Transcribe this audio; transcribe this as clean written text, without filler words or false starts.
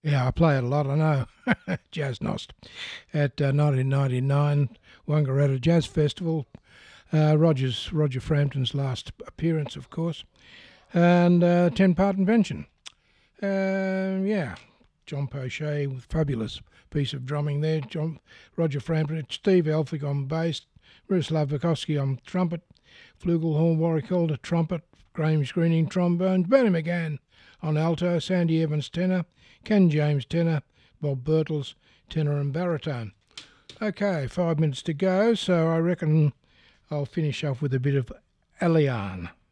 Yeah, I play it a lot, I know. Jazz Nost at 1999 Wangaratta Jazz Festival. Roger Frampton's last appearance, of course, and 10-part invention. Yeah, John Poche with fabulous piece of drumming there. Roger Frampton, Steve Elphick on bass, Miroslav Vukovsky on trumpet, flugelhorn, Warwick Calder trumpet, Graham Screening trombone, Bernie McGann on alto, Sandy Evans tenor, Ken James tenor, Bob Birtles tenor and baritone. Okay, 5 minutes to go, so I reckon I'll finish off with a bit of Eliane.